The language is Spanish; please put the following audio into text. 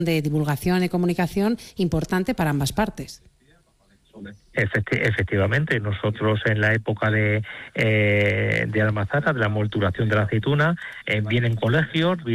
de divulgación y comunicación importante para ambas partes. Efectivamente, nosotros en la época de almazara, de la molturación de la aceituna, vienen colegios,